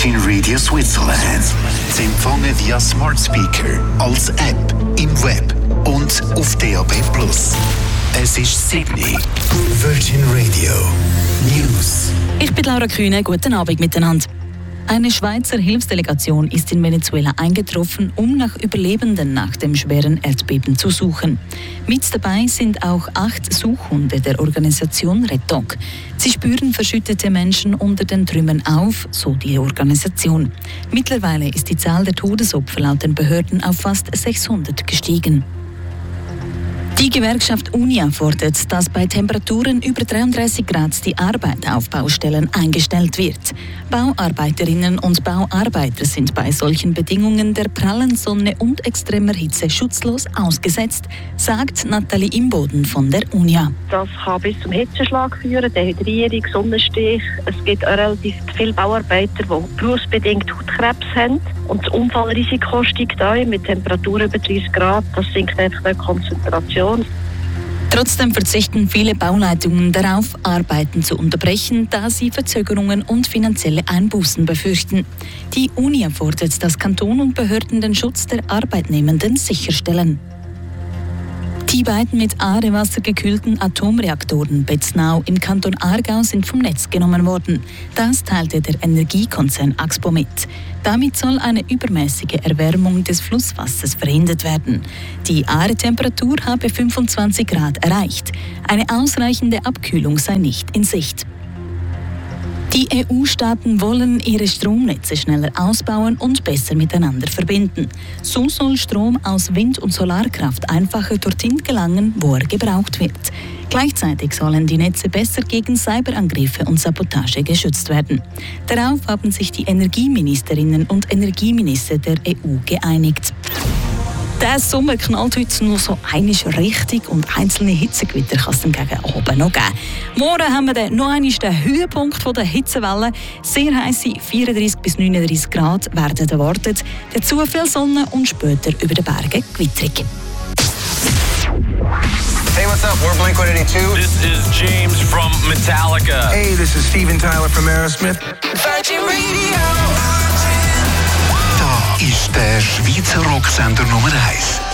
Virgin Radio Switzerland. Sie empfangen via Smart Speaker, als App, im Web und auf DAB+. Es ist Sydney. Virgin Radio News. Ich bin Laura Kühne. Guten Abend miteinander. Eine Schweizer Hilfsdelegation ist in Venezuela eingetroffen, um nach Überlebenden nach dem schweren Erdbeben zu suchen. Mit dabei sind auch 8 Suchhunde der Organisation Red Dog. Sie spüren verschüttete Menschen unter den Trümmern auf, so die Organisation. Mittlerweile ist die Zahl der Todesopfer laut den Behörden auf fast 600 gestiegen. Die Gewerkschaft UNIA fordert, dass bei Temperaturen über 33 Grad die Arbeit auf Baustellen eingestellt wird. Bauarbeiterinnen und Bauarbeiter sind bei solchen Bedingungen der prallen Sonne und extremer Hitze schutzlos ausgesetzt, sagt Nathalie Imboden von der UNIA. Das kann bis zum Hitzeschlag führen, Dehydrierung, Sonnenstich. Es gibt auch relativ viele Bauarbeiter, die berufsbedingt Hautkrebs haben. Und das Unfallrisiko steigt ein mit Temperaturen über 30 Grad. Das sinkt einfach die Konzentration. Trotzdem verzichten viele Bauleitungen darauf, Arbeiten zu unterbrechen, da sie Verzögerungen und finanzielle Einbußen befürchten. Die UNIA fordert, dass Kanton und Behörden den Schutz der Arbeitnehmenden sicherstellen. Die beiden mit Aarewasser gekühlten Atomreaktoren Betznau im Kanton Aargau sind vom Netz genommen worden. Das teilte der Energiekonzern Axpo mit. Damit soll eine übermäßige Erwärmung des Flusswassers verhindert werden. Die Aare-Temperatur habe 25 Grad erreicht. Eine ausreichende Abkühlung sei nicht in Sicht. Die EU-Staaten wollen ihre Stromnetze schneller ausbauen und besser miteinander verbinden. So soll Strom aus Wind- und Solarkraft einfacher dorthin gelangen, wo er gebraucht wird. Gleichzeitig sollen die Netze besser gegen Cyberangriffe und Sabotage geschützt werden. Darauf haben sich die Energieministerinnen und Energieminister der EU geeinigt. Der Sommer knallt heute nur so einmal richtig und einzelne Hitzegewitter kann es dann gegen Abend noch geben. Morgen haben wir dann noch einmal den Höhepunkt der Hitzewelle. Sehr heisse 34 bis 39 Grad werden erwartet. Dazu viel Sonne und später über den Bergen Gewitterung. Hey, what's up? We're Blink-182. This is James from Metallica. Hey, this is Steven Tyler from Aerosmith. Virgin Radio. Da ist der Schweizer Rocksender Nummer 1.